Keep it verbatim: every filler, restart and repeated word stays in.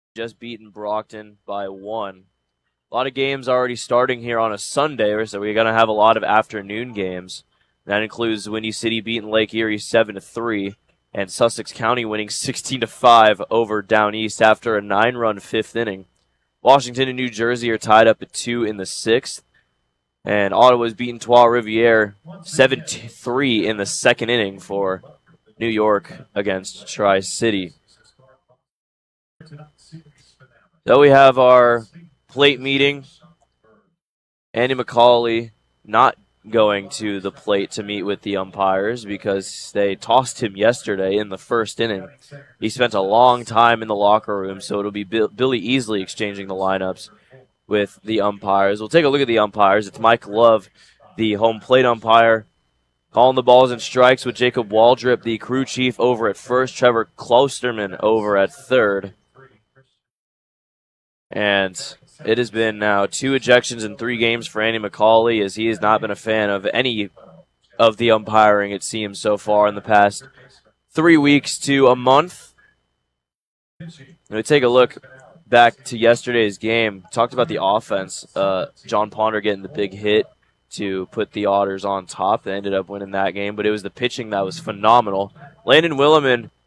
just beaten Brockton by one. A lot of games already starting here on a Sunday, so we're going to have a lot of afternoon games. That includes Windy City beating Lake Erie seven to three and Sussex County winning sixteen to five over Down East after a nine-run fifth inning. Washington and New Jersey are tied up at two in the sixth. And Ottawa's beaten Trois Rivières seven to three in the second inning for New York against Tri-City. So we have our plate meeting. Andy McCauley not going to the plate to meet with the umpires because they tossed him yesterday in the first inning. He spent a long time in the locker room, so it'll be Bill- Billy Easley exchanging the lineups with the umpires. We'll take a look at the umpires. It's Mike Love, the home plate umpire, calling the balls and strikes with Jacob Waldrip, the crew chief, over at first. Trevor Klosterman over at third. And it has been now two ejections in three games for Andy McCauley, as he has not been a fan of any of the umpiring, it seems, so far in the past three weeks to a month. We take a look back to yesterday's game. Talked about the offense. Uh, John Ponder getting the big hit to put the Otters on top. They ended up winning that game, but it was the pitching that was phenomenal. Landon Williman